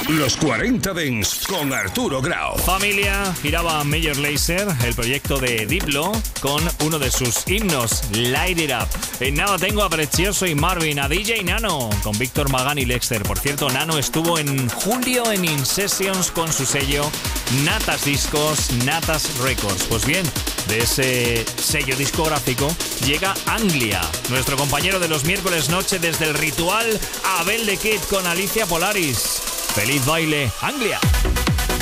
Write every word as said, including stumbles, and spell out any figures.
Los cuarenta Dance con Arturo Grau. Familia, giraba Major Lazer, el proyecto de Diplo, con uno de sus himnos, Light It Up. En nada tengo a Precioso y Marvin, a D J Nano, con Víctor Magán y Lexter. Por cierto, Nano estuvo en julio en In Sessions con su sello Natas Discos, Natas Records. Pues bien, de ese sello discográfico llega Anglia, nuestro compañero de los miércoles noche desde El Ritual, Abel de Kid con Alicia Polaris. ¡Feliz baile, Anglia!